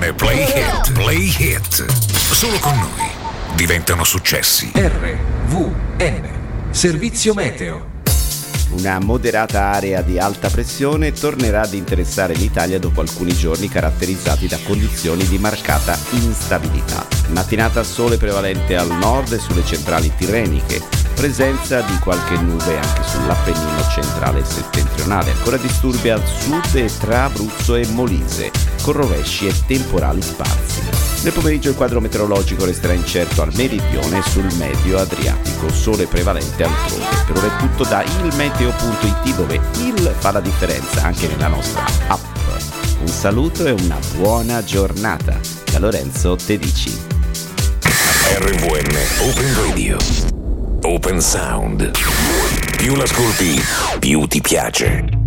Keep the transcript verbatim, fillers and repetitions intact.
R Play Hit, Play Hit. Solo con noi diventano successi. R V N, servizio meteo. Una moderata area di alta pressione tornerà ad interessare l'Italia dopo alcuni giorni caratterizzati da condizioni di marcata instabilità. Mattinata sole prevalente al nord e sulle centrali tirreniche, presenza di qualche nube anche sull'Appennino centrale e settentrionale, ancora disturbi al sud e tra Abruzzo e Molise, con rovesci e temporali sparsi. Nel pomeriggio il quadro meteorologico resterà incerto al meridione e sul medio Adriatico, sole prevalente altrove. Per ora è tutto da ilmeteo punto it, dove il fa la differenza anche nella nostra app. Un saluto e una buona giornata da Lorenzo Tedici. R V N Open Radio. Open Sound. Più l'ascolti, più ti piace.